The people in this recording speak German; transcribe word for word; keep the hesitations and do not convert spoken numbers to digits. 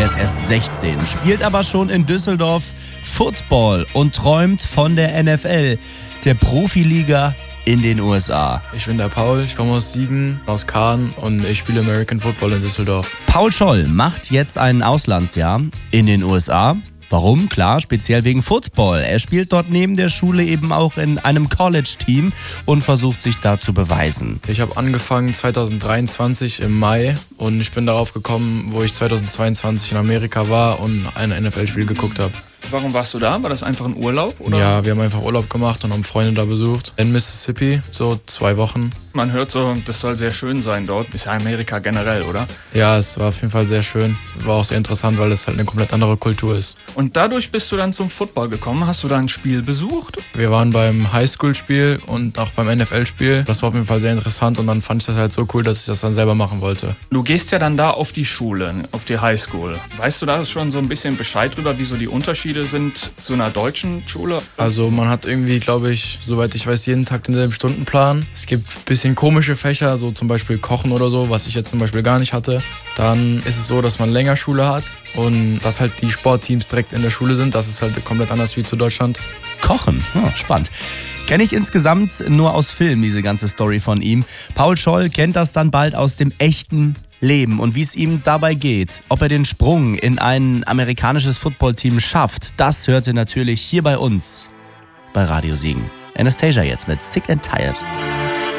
Er ist erst sechzehn, spielt aber schon in Düsseldorf Football und träumt von der N F L, der Profiliga in den U S A. Ich bin der Paul, ich komme aus Siegen, aus Kahn und ich spiele American Football in Düsseldorf. Paul Scholl macht jetzt ein Auslandsjahr in den U S A. Warum? Klar, speziell wegen Football. Er spielt dort neben der Schule eben auch in einem College-Team und versucht sich da zu beweisen. Ich habe angefangen zwanzig dreiundzwanzig im Mai und ich bin darauf gekommen, wo ich zwanzig zweiundzwanzig in Amerika war und ein N F L-Spiel geguckt habe. Warum warst du da? War das einfach ein Urlaub? Oder? Ja, wir haben einfach Urlaub gemacht und haben Freunde da besucht. In Mississippi, so zwei Wochen. Man hört so, das soll sehr schön sein dort. Ist ja Amerika generell, oder? Ja, es war auf jeden Fall sehr schön. War auch sehr interessant, weil es halt eine komplett andere Kultur ist. Und dadurch bist du dann zum Football gekommen. Hast du da ein Spiel besucht? Wir waren beim Highschool-Spiel und auch beim N F L-Spiel. Das war auf jeden Fall sehr interessant und dann fand ich das halt so cool, dass ich das dann selber machen wollte. Du gehst ja dann da auf die Schule, auf die Highschool. Weißt du da schon so ein bisschen Bescheid drüber, wie so die Unterschiede sind zu einer deutschen Schule? Also man hat irgendwie, glaube ich, soweit ich weiß, jeden Tag denselben Stundenplan. Es gibt ein bisschen komische Fächer, so zum Beispiel Kochen oder so, was ich jetzt zum Beispiel gar nicht hatte. Dann ist es so, dass man länger Schule hat und dass halt die Sportteams direkt in der Schule sind. Das ist halt komplett anders wie zu Deutschland. Kochen, oh, spannend. Kenne ich insgesamt nur aus Film, diese ganze Story von ihm. Paul Scholl kennt das dann bald aus dem echten Leben und wie es ihm dabei geht. Ob er den Sprung in ein amerikanisches Footballteam schafft, das hört ihr natürlich hier bei uns bei Radio Siegen. Anastasia jetzt mit Sick and Tired.